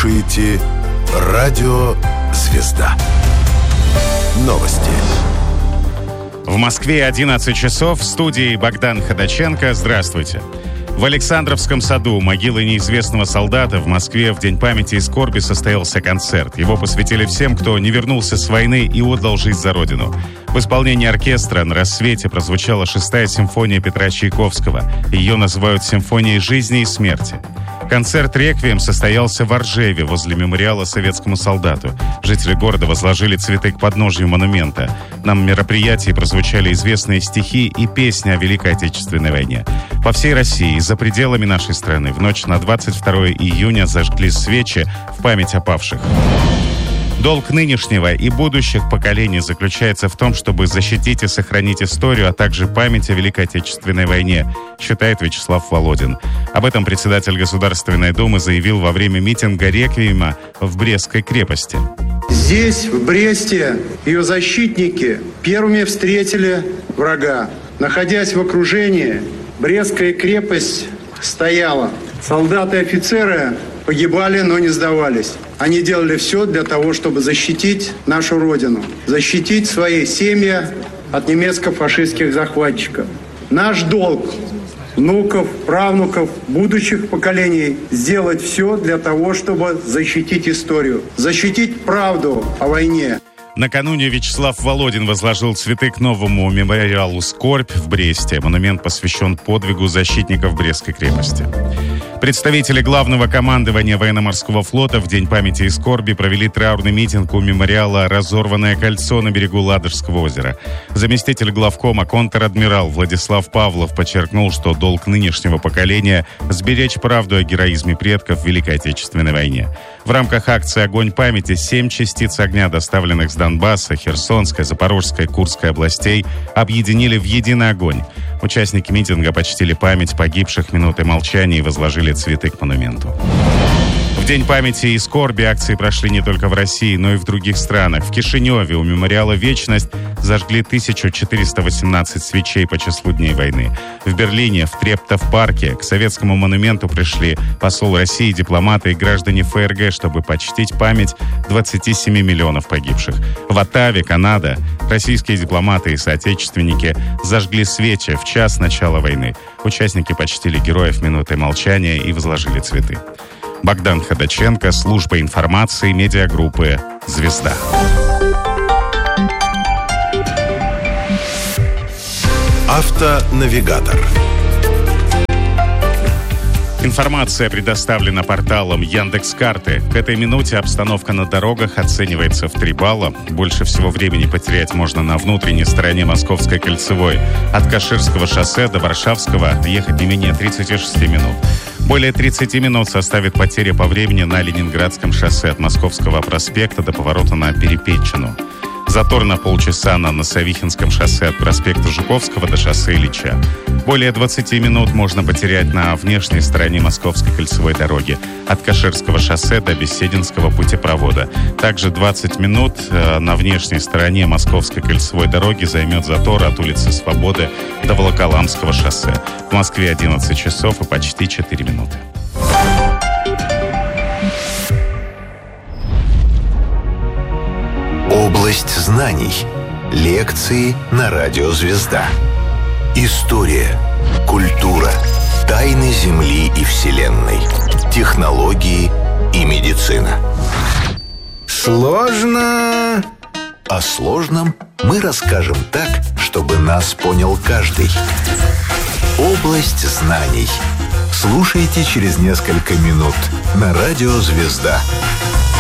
слушаете «Радио Звезда». Новости. В Москве 11 часов. В студии Богдан Ходаченко. Здравствуйте. В Александровском саду могилы неизвестного солдата в Москве в День памяти и скорби состоялся концерт. Его посвятили всем, кто не вернулся с войны и отдал жизнь за Родину. В исполнении оркестра на рассвете прозвучала 6-я симфония Петра Чайковского. Ее называют «Симфонией жизни и смерти». Концерт «Реквием» состоялся в Оржеве, возле мемориала советскому солдату. Жители города возложили цветы к подножию монумента. На мероприятии прозвучали известные стихи и песни о Великой Отечественной войне. По всей России и за пределами нашей страны в ночь на 22 июня зажгли свечи в память о павших. Долг нынешнего и будущих поколений заключается в том, чтобы защитить и сохранить историю, а также память о Великой Отечественной войне, считает Вячеслав Володин. Об этом председатель Государственной Думы заявил во время митинга «Реквиема» в Брестской крепости. Здесь, в Бресте, ее защитники первыми встретили врага. Находясь в окружении, Брестская крепость стояла. Солдаты и офицеры погибали, но не сдавались. Они делали все для того, чтобы защитить нашу Родину, защитить свои семьи от немецко-фашистских захватчиков. Наш долг внуков, правнуков, будущих поколений сделать все для того, чтобы защитить историю, защитить правду о войне. Накануне Вячеслав Володин возложил цветы к новому мемориалу «Скорбь» в Бресте. Монумент посвящен подвигу защитников Брестской крепости. Представители главного командования военно-морского флота в День памяти и скорби провели траурный митинг у мемориала «Разорванное кольцо» на берегу Ладожского озера. Заместитель главкома контр-адмирал Владислав Павлов подчеркнул, что долг нынешнего поколения – сберечь правду о героизме предков в Великой Отечественной войне. В рамках акции «Огонь памяти» 7 частиц огня, доставленных с Донбасса, Херсонской, Запорожской, Курской областей, объединили в единый огонь. Участники митинга почтили память погибших минутой молчания и возложили цветы к монументу. В День памяти и скорби акции прошли не только в России, но и в других странах. В Кишиневе у мемориала «Вечность» зажгли 1418 свечей по числу дней войны. В Берлине, в Трептов-парке, к советскому монументу пришли посол России, дипломаты и граждане ФРГ, чтобы почтить память 27 миллионов погибших. В Оттаве, Канада, российские дипломаты и соотечественники зажгли свечи в час начала войны. Участники почтили героев минутой молчания и возложили цветы. Богдан Ходаченко, служба информации, медиагруппы «Звезда». Автонавигатор. Информация предоставлена порталом Яндекс.Карты. К этой минуте обстановка на дорогах оценивается в 3 балла. Больше всего времени потерять можно на внутренней стороне Московской кольцевой. От Каширского шоссе до Варшавского ехать не менее 36 минут. Более 30 минут составит потеря по времени на Ленинградском шоссе от Московского проспекта до поворота на Перепетчину. Затор на полчаса на Носовихинском шоссе от проспекта Жуковского до шоссе Ильича. Более 20 минут можно потерять на внешней стороне Московской кольцевой дороги от Каширского шоссе до Бесединского путепровода. Также 20 минут на внешней стороне Московской кольцевой дороги займет затор от улицы Свободы до Волоколамского шоссе. В Москве 11 часов и почти 4 минуты. Область знаний. Лекции на радио «Звезда». История, культура, тайны Земли и Вселенной, технологии и медицина. Сложно. О сложном мы расскажем так, чтобы нас понял каждый. Область знаний. Слушайте через несколько минут на радио «Звезда».